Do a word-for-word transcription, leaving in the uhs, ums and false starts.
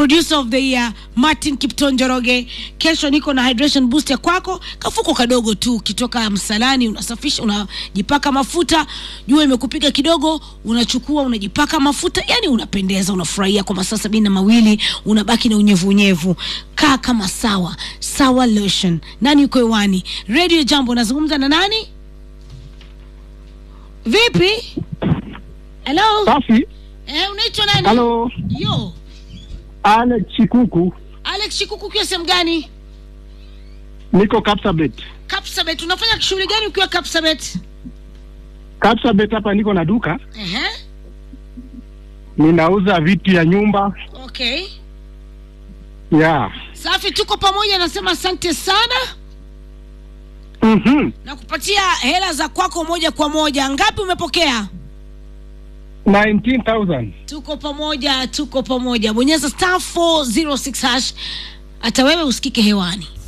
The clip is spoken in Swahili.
producer of the year Martin Kipton Njoroge. Kesho niko na hydration booster kwako, kafuko kadogo tu, kitoka msalani unasafisha, unajipaka mafuta, jua imekupiga kidogo, unachukua unajipaka mafuta, yani unapendeza, unafurahia kwa masaa sabini na mawili, unabaki na unyevu unyevu. Kaa kama sawa, sawa lotion. Nani yuko hewani? Radio Jambo, nazungumza na nani? Vipi? Hello? Safi. Eh, unaitwa nani? Hello. Yo. Alex Chikuku. Alex Chikuku, kwa sehemu gani? Niko Kapsabet. Kapsabet, unafanya shughuli gani ukiwa Kapsabet? Kapsabet hapa niko na duka. Ehe. Uh-huh. Ninauza vitu ya nyumba. Okay. Yeah. Safi, tuko pamoja, nasema asante sana. Mhm. Na kupatia hela za kwako moja kwa moja. Ngapi umepokea? nineteen thousand. Tuko pamoja, tuko pamoja. Bonyeza star four oh six hash hata wewe usikike hewani.